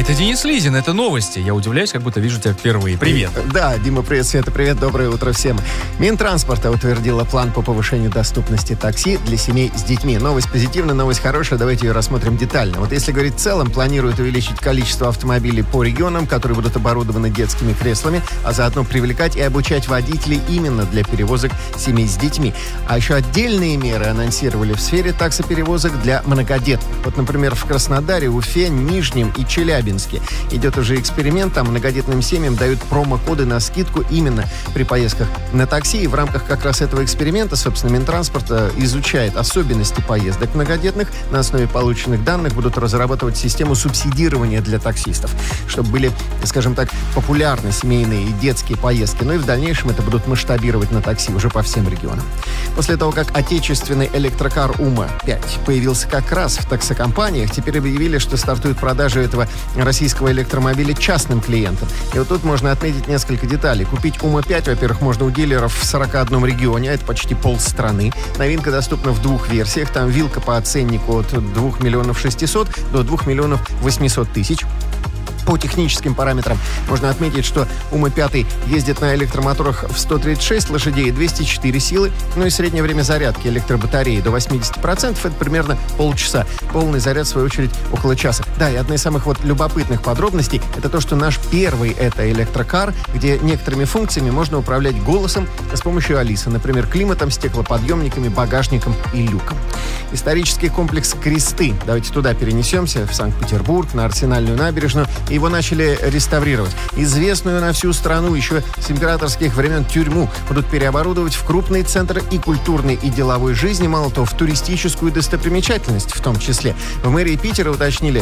Это Денис Лизин, это новости. Я удивляюсь, как будто вижу тебя впервые. Привет. Да, Дима, привет, Света, привет, доброе утро всем. Минтранспорта утвердила план по повышению доступности такси для семей с детьми. Новость позитивная, новость хорошая, давайте ее рассмотрим детально. Вот если говорить в целом, планируют увеличить количество автомобилей по регионам, которые будут оборудованы детскими креслами, а заодно привлекать и обучать водителей именно для перевозок семей с детьми. А еще отдельные меры анонсировали в сфере таксоперевозок для многодетных. Вот, например, в Краснодаре, Уфе, Нижнем и Челябинске идет уже эксперимент, там многодетным семьям дают промокоды на скидку именно при поездках на такси. И в рамках как раз этого эксперимента, собственно, Минтранспорт изучает особенности поездок многодетных. На основе полученных данных будут разрабатывать систему субсидирования для таксистов, чтобы были, скажем так, популярны семейные и детские поездки. Ну и в дальнейшем это будут масштабировать на такси уже по всем регионам. После того, как отечественный электрокар УМА-5 появился как раз в таксокомпаниях, теперь объявили, что стартуют продажи этого российского электромобиля частным клиентам. И вот тут можно отметить несколько деталей. Купить УМА-5, во-первых, можно у дилеров в 41 регионе, а это почти полстраны. Новинка доступна в двух версиях. Там вилка по ценнику от 2 миллионов 600 до 2 миллионов 800 тысяч. По техническим параметрам можно отметить, что УМА-5 ездит на электромоторах в 136 лошадей и 204 силы, ну и среднее время зарядки электробатареи до 80%, это примерно полчаса. Полный заряд, в свою очередь, около часа. Да, и одна из самых вот любопытных подробностей — это то, что наш первый это электрокар, где некоторыми функциями можно управлять голосом с помощью Алисы, например, климатом, стеклоподъемниками, багажником и люком. Исторический комплекс «Кресты». Давайте туда перенесемся, в Санкт-Петербург, на Арсенальную набережную. Его начали реставрировать. Известную на всю страну еще с императорских времен тюрьму будут переоборудовать в крупный центр и культурной, и деловой жизни, мало того, в туристическую достопримечательность в том числе. В мэрии Питера уточнили,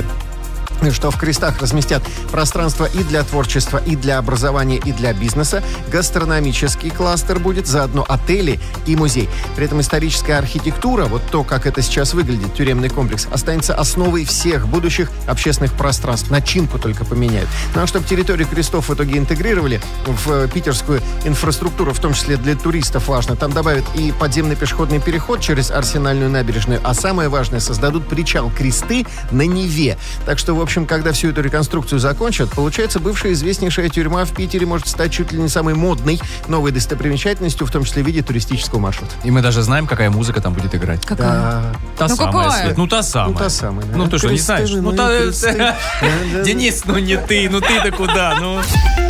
что в «Крестах» разместят пространство и для творчества, и для образования, и для бизнеса. Гастрономический кластер будет, заодно отели и музей. При этом историческая архитектура, вот то, как это сейчас выглядит, тюремный комплекс, останется основой всех будущих общественных пространств. Начинку только поменяют. Ну а чтобы территорию «Крестов» в итоге интегрировали в питерскую инфраструктуру, в том числе для туристов важно, там добавят и подземный пешеходный переход через Арсенальную набережную, а самое важное, создадут причал «Кресты» на Неве. Так что, в общем, когда всю эту реконструкцию закончат, получается, бывшая известнейшая тюрьма в Питере может стать чуть ли не самой модной новой достопримечательностью, в том числе в виде туристического маршрута. И мы даже знаем, какая музыка там будет играть. Какая? Да. Та самая, какая? Свет. Ну, та самая. Ну, та самая. Да. Ну, ты что, не знаешь? Ну, та... Денис, ну не ты, ну ты-то куда? Ну...